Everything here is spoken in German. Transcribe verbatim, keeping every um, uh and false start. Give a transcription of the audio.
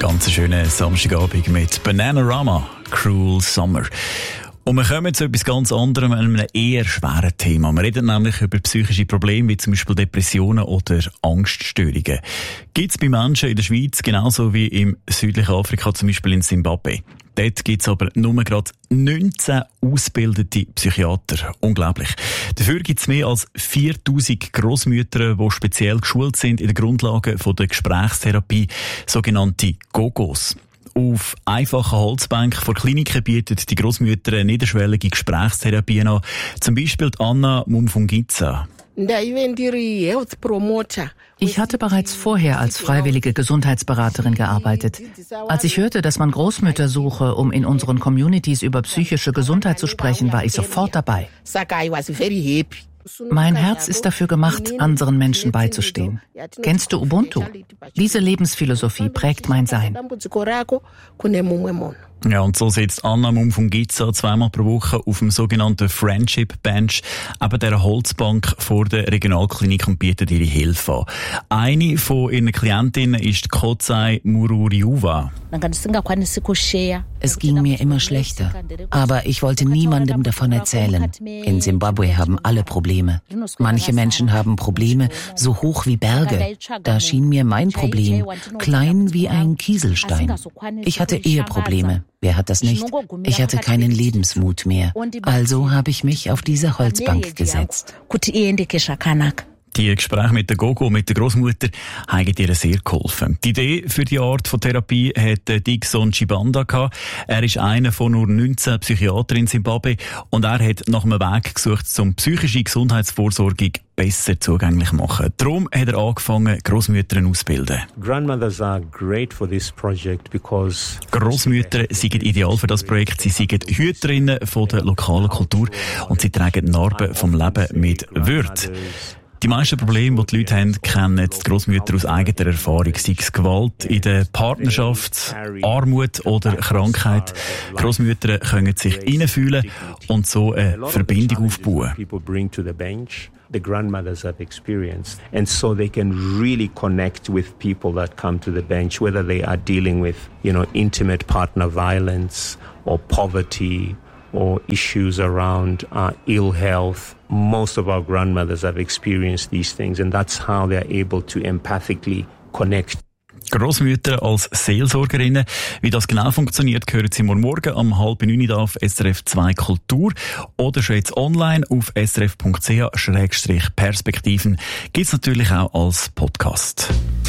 Ganz schönen Samstagabend mit Bananarama, Cruel Summer. Und wir kommen zu etwas ganz anderem, einem eher schweren Thema. Wir reden nämlich über psychische Probleme, wie zum Beispiel Depressionen oder Angststörungen. Gibt es bei Menschen in der Schweiz, genauso wie im südlichen Afrika, zum Beispiel in Zimbabwe. Dort gibt es aber nur gerade neunzehn ausgebildete Psychiater. Unglaublich. Dafür gibt es mehr als viertausend Grossmütter, die speziell geschult sind in den Grundlagen von der Gesprächstherapie, sogenannte Gogos. Auf einfachen Holzbänken vor Kliniken bieten die Grossmütter eine niederschwellige Gesprächstherapie an. Zum Beispiel Anna Mumfungitsa. Ich hatte bereits vorher als freiwillige Gesundheitsberaterin gearbeitet. Als ich hörte, dass man Großmütter suche, um in unseren Communities über psychische Gesundheit zu sprechen, war ich sofort dabei. Mein Herz ist dafür gemacht, anderen Menschen beizustehen. Kennst du Ubuntu? Diese Lebensphilosophie prägt mein Sein. Ja, und so sitzt Anna Mumfungitsa zweimal pro Woche auf dem sogenannten Friendship Bench, eben dieser Holzbank vor der Regionalklinik, und bietet ihre Hilfe an. Eine von ihren Klientinnen ist Kotsai Mururiuwa. Es ging mir immer schlechter, aber ich wollte niemandem davon erzählen. In Zimbabwe haben alle Probleme. Manche Menschen haben Probleme so hoch wie Berge. Da schien mir mein Problem klein wie ein Kieselstein. Ich hatte Eheprobleme. Wer hat das nicht? Ich hatte keinen Lebensmut mehr. Also habe ich mich auf diese Holzbank gesetzt. Die Gespräche mit der Gogo, mit der Großmutter, haben ihr sehr geholfen. Die Idee für die Art von Therapie hat Dixon Chibanda gehabt. Er ist einer von nur neunzehn Psychiatern in Zimbabwe und er hat nach einem Weg gesucht, um psychische Gesundheitsvorsorge besser zugänglich zu machen. Darum hat er angefangen, Großmütter auszubilden. Großmütter sind ideal für das Projekt. Sie sind Hüterinnen von der lokalen Kultur und sie tragen die Narben vom Leben mit Würde. Die meisten Probleme, die die Leute haben, kennen die Grossmütter aus eigener Erfahrung. Sei es Gewalt in der Partnerschaft, Armut oder Krankheit. Grossmütter können sich hineinfühlen und so eine Verbindung aufbauen. The grandmothers have experienced, and so they can really connect with people that come to the bench, whether they are dealing with, you know, intimate partner violence or poverty or issues around uh, ill health. Most of our grandmothers have experienced these things, and that's how they're able to empathically connect. Grossmütter als Seelsorgerinnen. Wie das genau funktioniert, hören Sie morgen um halb neun auf S R F zwei Kultur oder schon jetzt online auf s r f punkt c h slash perspektiven. Gibt's natürlich auch als Podcast.